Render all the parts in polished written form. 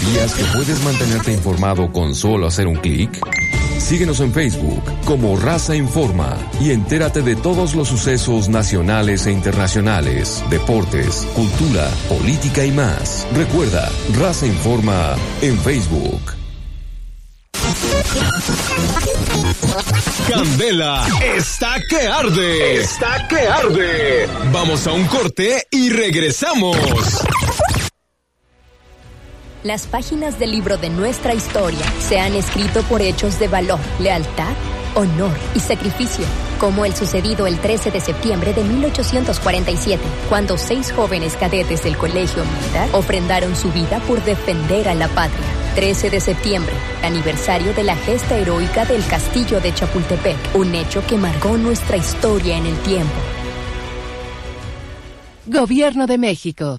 ¿Sabías que puedes mantenerte informado con solo hacer un clic? Síguenos en Facebook como Raza Informa y entérate de todos los sucesos nacionales e internacionales, deportes, cultura, política y más. Recuerda, Raza Informa en Facebook. Candela está que arde. Está que arde. Vamos a un corte y regresamos. Las páginas del libro de nuestra historia se han escrito por hechos de valor, lealtad, honor y sacrificio, como el sucedido el 13 de septiembre de 1847, cuando 6 jóvenes cadetes del Colegio Militar ofrendaron su vida por defender a la patria. 13 de septiembre, aniversario de la gesta heroica del Castillo de Chapultepec, un hecho que marcó nuestra historia en el tiempo. Gobierno de México.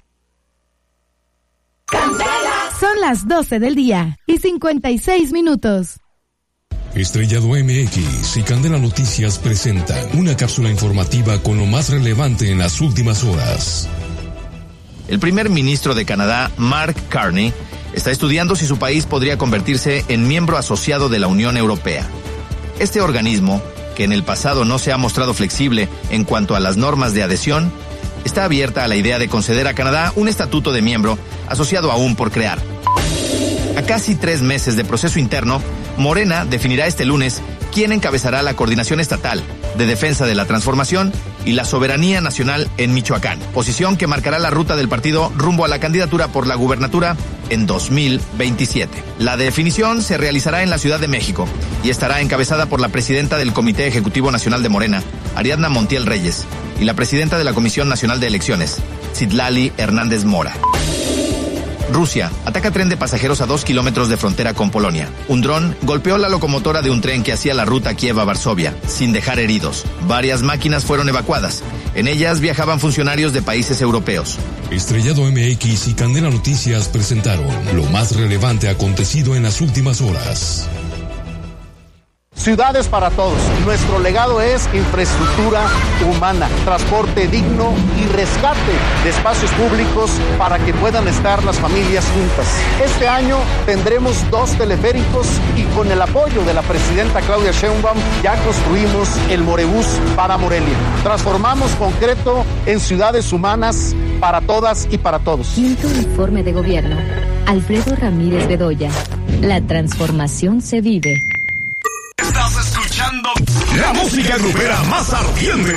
Son las 12 del día y 56 minutos. Estrellado MX y Candela Noticias presentan una cápsula informativa con lo más relevante en las últimas horas. El primer ministro de Canadá, Mark Carney, está estudiando si su país podría convertirse en miembro asociado de la Unión Europea. Este organismo, que en el pasado no se ha mostrado flexible en cuanto a las normas de adhesión, está abierta a la idea de conceder a Canadá un estatuto de miembro asociado aún por crear. A casi 3 meses de proceso interno, Morena definirá este lunes quién encabezará la coordinación estatal de defensa de la transformación y la soberanía nacional en Michoacán, posición que marcará la ruta del partido rumbo a la candidatura por la gubernatura en 2027. La definición se realizará en la Ciudad de México y estará encabezada por la presidenta del Comité Ejecutivo Nacional de Morena, Ariadna Montiel Reyes, y la presidenta de la Comisión Nacional de Elecciones, Citlali Hernández Mora. Rusia ataca tren de pasajeros a 2 kilómetros de frontera con Polonia. Un dron golpeó la locomotora de un tren que hacía la ruta Kiev a Varsovia, sin dejar heridos. Varias máquinas fueron evacuadas. En ellas viajaban funcionarios de países europeos. Estrellado MX y Candela Noticias presentaron lo más relevante acontecido en las últimas horas. Ciudades para todos. Nuestro legado es infraestructura humana, transporte digno y rescate de espacios públicos para que puedan estar las familias juntas. Este año tendremos 2 teleféricos y con el apoyo de la presidenta Claudia Sheinbaum ya construimos el Morebús para Morelia. Transformamos concreto en ciudades humanas para todas y para todos. Quinto informe de gobierno. Alfredo Ramírez Bedoya. La transformación se vive. Estás escuchando la música grupera más ardiente.